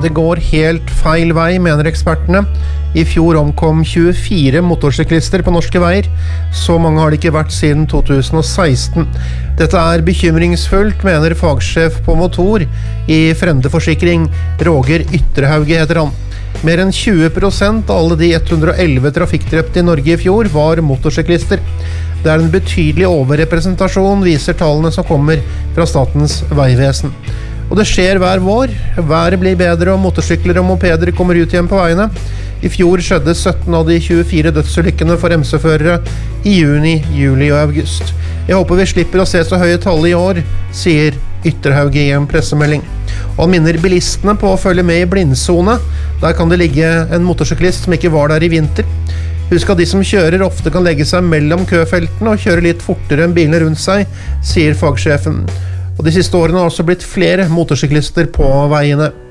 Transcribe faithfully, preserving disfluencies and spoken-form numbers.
det går helt feil vei, mener ekspertene. I fjor omkom tjuefire motorsyklister på norske veier. Så mange har det ikke vært siden to tusen og seksten. Dette er bekymringsfullt, mener fagsjef på motor i Frende Forsikring. Roger Ytterhauge heter han. Mer enn tjue prosent av alle de ett hundre og elleve trafikkdrepte i Norge i fjor var motorsyklister. Det er en betydelig overrepresentasjon, viser tallene som kommer fra Statens vegvesen. Og det skjer hver vår. Været blir bedre, og motorsykler og mopeder kommer ut igjen på veiene. I fjor skjedde sytten av de tjuefire dødsulykkene for M C-førere i juni, juli og august. Jeg håper vi slipper å se så høye tall i år, sier Ytterhauge i en pressemelding. Og han minner bilistene på å følge med i blindsone. Der kan det ligge en motorsyklist som ikke var der i vinter. Husk at de som kjører ofte kan legge seg mellom køfeltene og kjøre litt fortere enn bilene rundt seg, sier fagsjefen. Og de siste årene har også blitt flere motorsyklister på veiene.